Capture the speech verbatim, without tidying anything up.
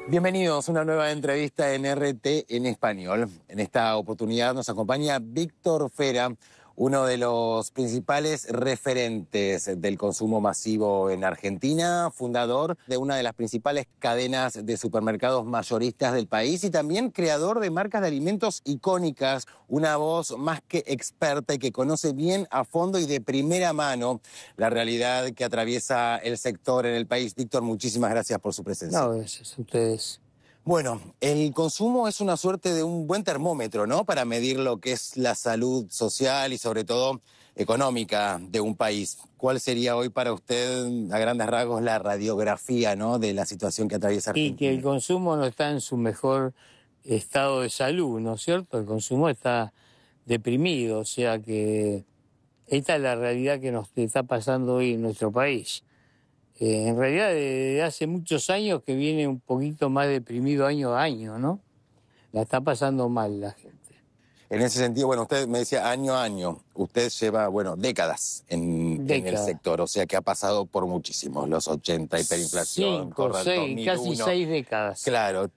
Bienvenidos a una nueva entrevista en R T en español. En esta oportunidad nos acompaña Víctor Fera, uno de los principales referentes del consumo masivo en Argentina, fundador de una de las principales cadenas de supermercados mayoristas del país y también creador de marcas de alimentos icónicas, una voz más que experta y que conoce bien a fondo y de primera mano la realidad que atraviesa el sector en el país. Víctor, muchísimas gracias por su presencia. No, gracias a ustedes. Bueno, el consumo es una suerte de un buen termómetro, ¿no? Para medir lo que es la salud social y sobre todo económica de un país. ¿Cuál sería hoy para usted, a grandes rasgos, la radiografía, ¿no?, de la situación que atraviesa Argentina? Y que el consumo no está en su mejor estado de salud, ¿no es cierto? El consumo está deprimido, o sea que esta es la realidad que nos está pasando hoy en nuestro país. Eh, en realidad, desde hace muchos años que viene un poquito más deprimido año a año, ¿no? La está pasando mal la gente. En ese sentido, bueno, usted me decía año a año, usted lleva, bueno, décadas en, en el sector, o sea que ha pasado por muchísimos, los ochenta, hiperinflación, Cinco, corra el seis, dos mil uno. casi seis décadas. Claro,